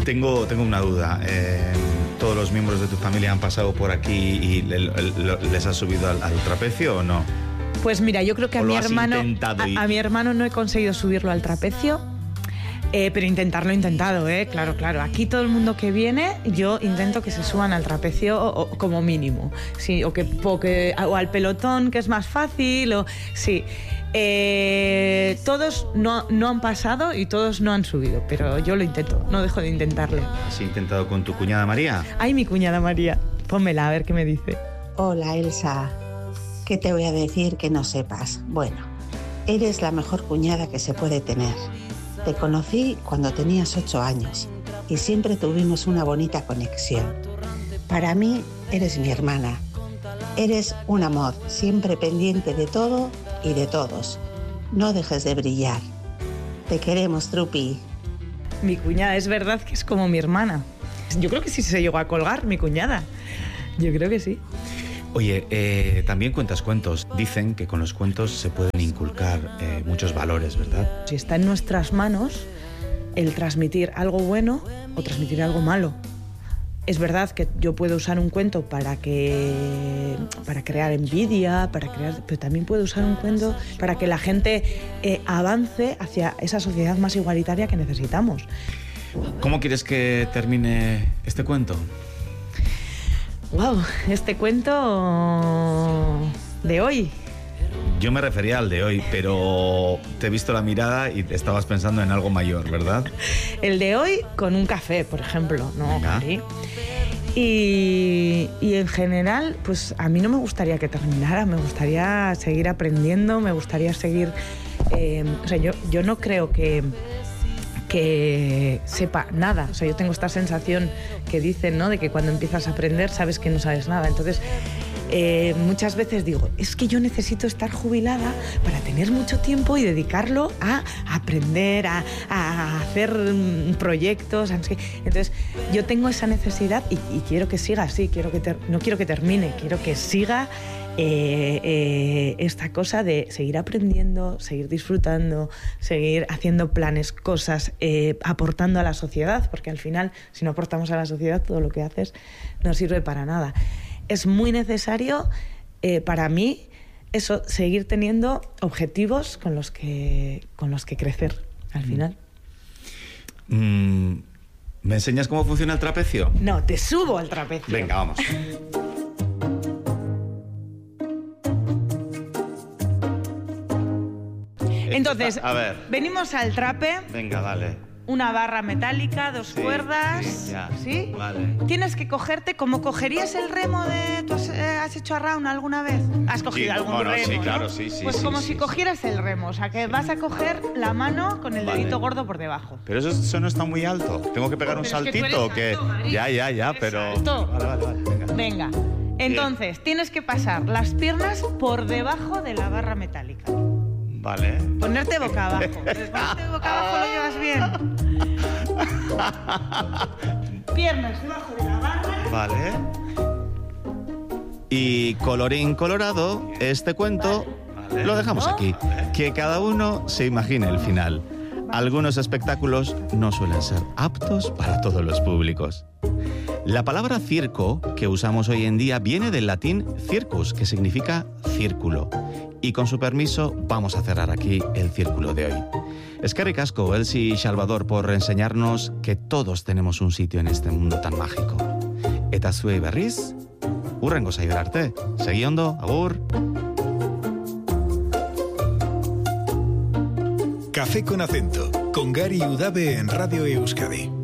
Tengo una duda. ¿Todos los miembros de tu familia han pasado por aquí y les has subido al trapecio o no? Pues mira, yo creo que a mi hermano no he conseguido subirlo al trapecio, pero intentarlo he intentado, claro. Aquí todo el mundo que viene, yo intento que se suban al trapecio o como mínimo, sí, o al pelotón, que es más fácil, sí. Todos no han pasado y todos no han subido, pero yo lo intento, no dejo de intentarlo. ¿Has intentado con tu cuñada María? Ay, mi cuñada María, pónmela a ver qué me dice. Hola, Elsa. ¿Qué te voy a decir que no sepas? Bueno, eres la mejor cuñada que se puede tener. Te conocí cuando tenías 8 años y siempre tuvimos una bonita conexión. Para mí, eres mi hermana. Eres un amor, siempre pendiente de todo y de todos. No dejes de brillar. Te queremos, Trupi. Mi cuñada, es verdad que es como mi hermana. Yo creo que sí se llegó a colgar, mi cuñada. Yo creo que sí. Oye, también cuentas cuentos. Dicen que con los cuentos se pueden inculcar muchos valores, ¿verdad? Si está en nuestras manos el transmitir algo bueno o transmitir algo malo. Es verdad que yo puedo usar un cuento para crear envidia, pero también puedo usar un cuento para que la gente avance hacia esa sociedad más igualitaria que necesitamos. ¿Cómo quieres que termine este cuento? Wow, este cuento de hoy. Yo me refería al de hoy, pero te he visto la mirada y estabas pensando en algo mayor, ¿verdad? El de hoy con un café, por ejemplo, ¿no? Cari? Y en general, pues a mí no me gustaría que terminara, me gustaría seguir aprendiendo, me gustaría seguir... yo no creo que sepa nada. O sea, yo tengo esta sensación que dicen, ¿no?, de que cuando empiezas a aprender sabes que no sabes nada. Entonces, muchas veces digo, es que yo necesito estar jubilada para tener mucho tiempo y dedicarlo a aprender, a hacer proyectos. Entonces, yo tengo esa necesidad y quiero que siga así. No quiero que termine, quiero que siga esta cosa de seguir aprendiendo, seguir disfrutando, seguir haciendo planes, cosas, aportando a la sociedad, porque al final, si no aportamos a la sociedad, todo lo que haces no sirve para nada. Es muy necesario para mí eso, seguir teniendo objetivos con los que crecer al final. ¿Me enseñas cómo funciona el trapecio? No, te subo al trapecio. Venga, vamos. Entonces, a ver, venimos al trape. Venga, dale. Una barra metálica, 2 cuerdas. Sí, ya. ¿Sí? Vale. Tienes que cogerte como cogerías el remo de... ¿Tú has hecho a round alguna vez? ¿Has cogido algún remo? Sí, claro, ¿no? sí. Pues como si cogieras el remo, o sea que vas a coger la mano con el dedito gordo por debajo. Pero eso no está muy alto. ¿Tengo que pegar un saltito o qué? Ya, pero... Salto. Vale, venga. Entonces, tienes que pasar las piernas por debajo de la barra metálica. Vale. Ponerte boca abajo. Ponerte boca abajo lo llevas bien. Piernas debajo de la barra. Vale. Y colorín colorado, este cuento lo dejamos aquí. Que cada uno se imagine el final. Algunos espectáculos no suelen ser aptos para todos los públicos. La palabra circo que usamos hoy en día viene del latín circus, que significa círculo. Y con su permiso vamos a cerrar aquí el círculo de hoy. Eskerrik asko, Elsi y Salvador, por enseñarnos que todos tenemos un sitio en este mundo tan mágico. Eta zuei berriz, hurrengo saiora arte. Segi ondo, agur. Café con acento, con Gary Udave en Radio Euskadi.